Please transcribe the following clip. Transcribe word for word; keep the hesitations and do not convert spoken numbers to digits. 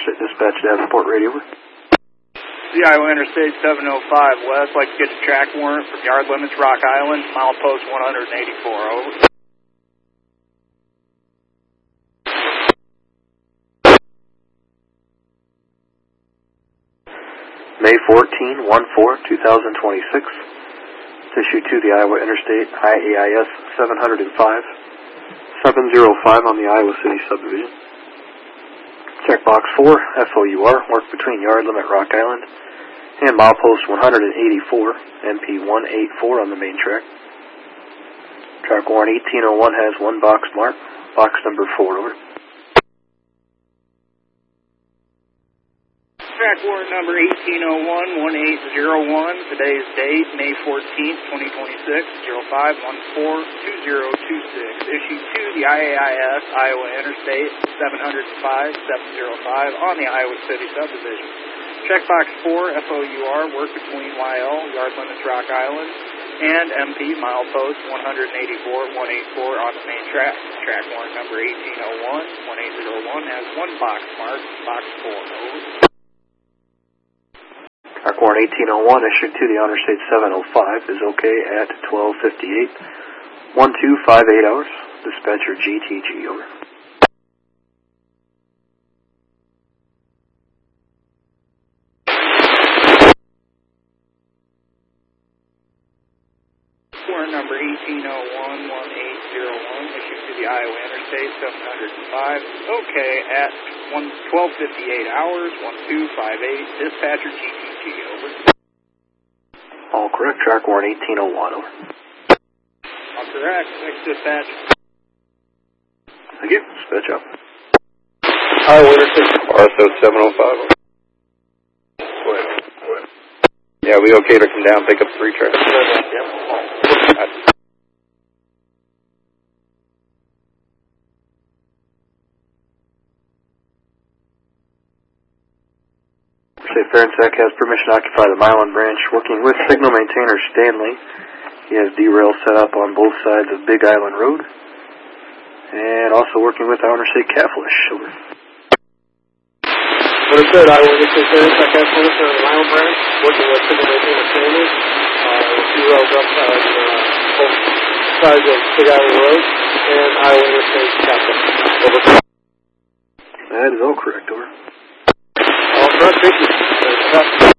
Interstate Dispatch, Davenport Radio. Over. The Iowa Interstate seven oh five West, like to get a track warrant for yard limits Rock Island, mile post one eighty-four, over. May fourteenth, one four, two thousand twenty-six. Issued to the Iowa Interstate I A I S seven oh five, seven oh five on the Iowa City subdivision. Checkbox four, F O U R, work between yard limit Rock Island and milepost one eighty-four, M P one eighty-four on the main track. Track warrant eighteen oh one has one box mark, box number four, over. Track warrant number eighteen oh one, one eight oh one, today's date, May fourteenth, twenty twenty-six, oh five one four, two oh two six, issued to the I A I S Iowa Interstate seven oh five, seven oh five on the Iowa City subdivision. Checkbox four, F O U R, work between Y L, yard limits Rock Island, and M P, milepost one eighty-four, one eighty-four on the main track. Track warrant number eighteen oh one, one eight oh one has one box mark, box four, over. Track warrant eighteen oh one issued to the Interstate seven oh five is okay at twelve fifty-eight, one two five eight hours. Dispatcher G T G, over. Warrant number eighteen oh one, one eight oh one issued to the Iowa Interstate seven oh five, okay at twelve fifty-eight hours, one two five eight. Dispatcher G T G, over. All correct. Track warrant eighteen oh one, over. All correct. Next dispatch. Thank you. Dispatch out. Iowa Interstate R S O seven oh five. Go ahead. Go ahead. Yeah, we okay to come down and pick up three tracks? Yep. Farensec has permission to occupy the Milan branch, working with signal maintainer Stanley. He has derail set up on both sides of Big Island Road, and also working with our Interstate Catholic. Over. What is said, Iowa Interstate Farensec has permission on the Milan branch, working with signal maintainer Stanley. Uh, derails up on uh, both sides of Big Island Road, and Iowa Interstate Catholic. Over. That is all correct, over. All correct, thank you.